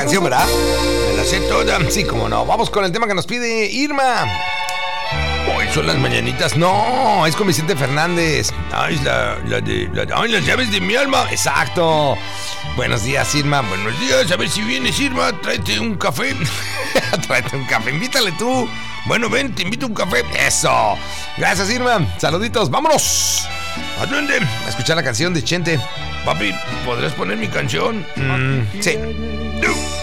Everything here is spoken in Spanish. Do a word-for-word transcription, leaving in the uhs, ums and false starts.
canción, ¿verdad? Me la sé toda. Sí, como no. Vamos con el tema que nos pide Irma. Hoy son las mañanitas. No, es con Vicente Fernández. Ay, la, la de, la de. Ay, las llaves de mi alma. Exacto. Buenos días, Irma. Buenos días. A ver si vienes, Irma. Tráete un café. Tráete un café. Invítale tú. Bueno, ven, te invito a un café. Eso. Gracias, Irma. Saluditos. Vámonos. ¿A dónde? A escuchar la canción de Chente. Papi, ¿podrías poner mi canción? Mm, sí.